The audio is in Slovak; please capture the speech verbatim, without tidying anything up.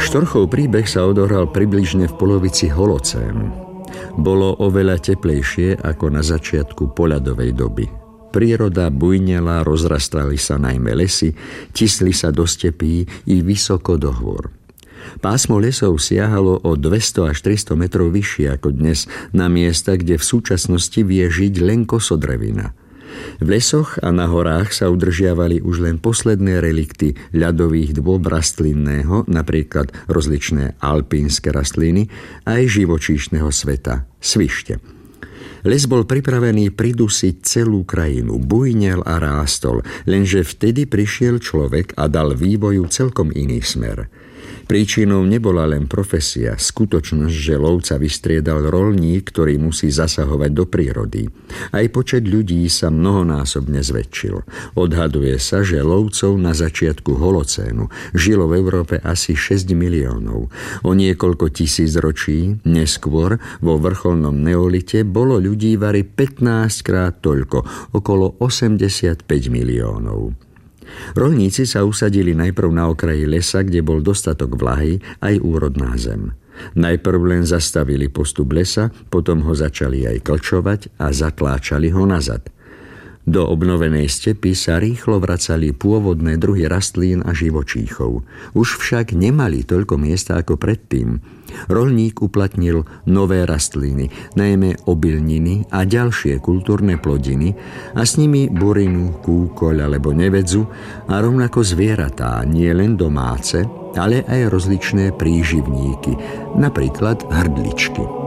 Štorchov príbeh sa odohral približne v polovici holocénu. Bolo oveľa teplejšie ako na začiatku poľadovej doby. Príroda bujnela, rozrastali sa najmä lesy, tisli sa do stepí i vysoko do hôr. Pásmo lesov siahalo o dvesto až tristo metrov vyššie ako dnes na miesta, kde v súčasnosti vie žiť len kosodrevina. V lesoch a na horách sa udržiavali už len posledné relikty ľadových dôb rastlinného, napríklad rozličné alpínske rastliny, aj živočíšneho sveta, svište. Les bol pripravený pridusiť celú krajinu, bujnel a rástol, lenže vtedy prišiel človek a dal vývoju celkom iný smer. Príčinou nebola len profesia, skutočnosť, že lovca vystriedal roľník, ktorý musí zasahovať do prírody. Aj počet ľudí sa mnohonásobne zväčšil. Odhaduje sa, že lovcov na začiatku holocénu žilo v Európe asi šesť miliónov. O niekoľko tisíc ročí neskôr vo vrcholnom neolite bolo ľudí vari pätnásťkrát toľko, okolo osemdesiatpäť miliónov. Roľníci sa usadili najprv na okraji lesa, kde bol dostatok vlahy aj úrodná zem. Najprv len zastavili postup lesa, potom ho začali aj klčovať a zatláčali ho nazad. Do obnovenej stepy sa rýchlo vracali pôvodné druhy rastlín a živočíchov. Už však nemali toľko miesta ako predtým. Roľník uplatnil nové rastliny, najmä obilniny a ďalšie kultúrne plodiny a s nimi burinu, kúkoľ alebo nevedzu a rovnako zvieratá, nie len domáce, ale aj rozličné príživníky, napríklad hrdličky.